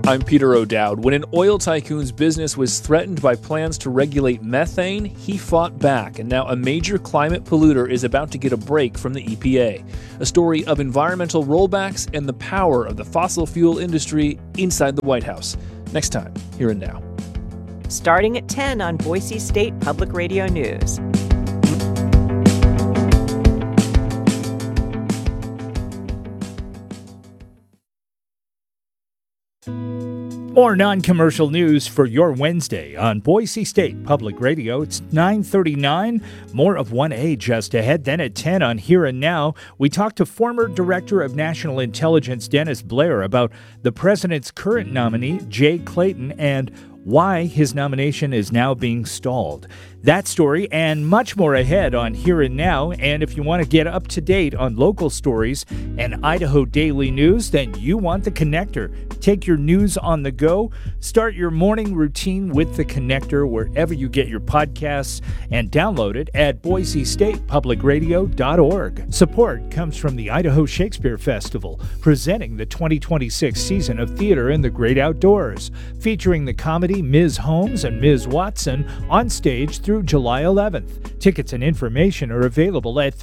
I'm Peter O'Dowd. When an oil tycoon's business was threatened by plans to regulate methane, he fought back, and now a major climate polluter is about to get a break from the EPA. A story of environmental rollbacks and the power of the fossil fuel industry inside the White House. Next time, Here and Now. Starting at 10 on Boise State Public Radio News. More non-commercial news for your Wednesday on Boise State Public Radio. It's 9:39. More of 1A just ahead. Then at 10 on Here and Now, we talk to former Director of National Intelligence Dennis Blair about the president's current nominee, Jay Clayton, and why his nomination is now being stalled. That story and much more ahead on Here and Now. And if you want to get up to date on local stories and Idaho daily news, then you want The Connector. Take your news on the go. Start your morning routine with The Connector wherever you get your podcasts and download it at boisestatepublicradio.org. Support comes from the Idaho Shakespeare Festival, presenting the 2026 season of Theater in the Great Outdoors, featuring the comedy Ms. Holmes and Ms. Watson on stage through July 11th. Tickets and information are available at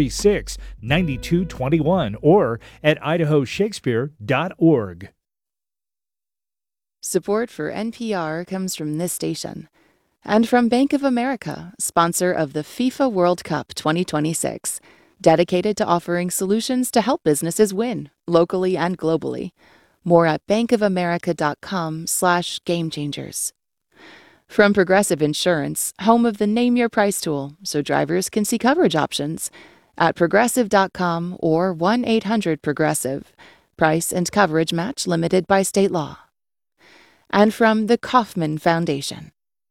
336-9221 or at idahoshakespeare.org. Support for NPR comes from this station and from Bank of America, sponsor of the FIFA World Cup 2026, dedicated to offering solutions to help businesses win, locally and globally. More at bankofamerica.com/gamechangers. From Progressive Insurance, home of the Name Your Price tool, so drivers can see coverage options at progressive.com or 1-800-PROGRESSIVE. Price and coverage match limited by state law. And from the Kauffman Foundation.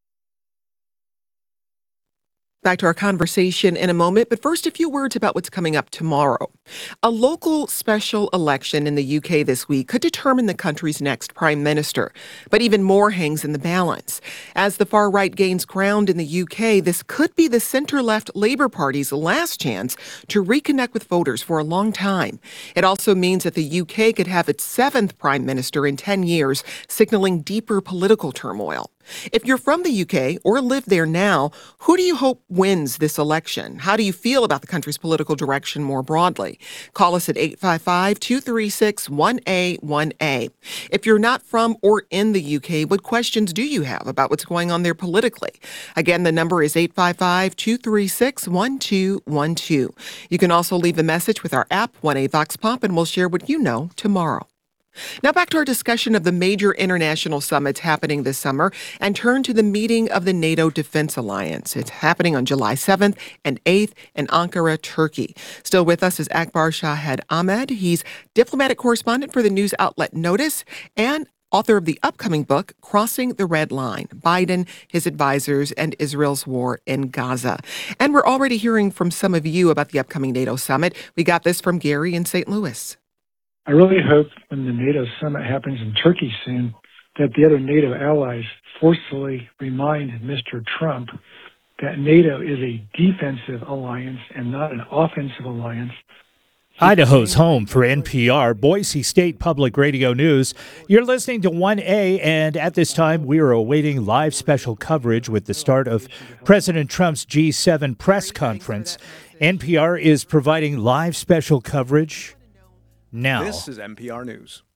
Back to our conversation in a moment, but first a few words about what's coming up tomorrow. A local special election in the UK this week could determine the country's next prime minister, but even more hangs in the balance. As the far right gains ground in the UK, this could be the center-left Labour Party's last chance to reconnect with voters for a long time. It also means that the UK could have its seventh prime minister in 10 years, signaling deeper political turmoil. If you're from the UK or live there now, who do you hope wins this election? How do you feel about the country's political direction more broadly? Call us at 855-236-1A1A. If you're not from or in the UK, what questions do you have about what's going on there politically? Again, the number is 855-236-1212. You can also leave a message with our app, 1A Vox Pop, and we'll share what you know tomorrow. Now back to our discussion of the major international summits happening this summer and turn to the meeting of the NATO Defense Alliance. It's happening on July 7th and 8th in Ankara, Turkey. Still with us is Akbar Shahed Ahmed. He's diplomatic correspondent for the news outlet Notice and author of the upcoming book, Crossing the Red Line, Biden, His Advisors, and Israel's War in Gaza. And we're already hearing from some of you about the upcoming NATO summit. We got this from Gary in St. Louis. I really hope when the NATO summit happens in Turkey soon that the other NATO allies forcefully remind Mr. Trump that NATO is a defensive alliance and not an offensive alliance. Idaho's home for NPR, Boise State Public Radio News. You're listening to 1A, and at this time, we are awaiting live special coverage with the start of President Trump's G7 press conference. NPR is providing live special coverage now. This is NPR News.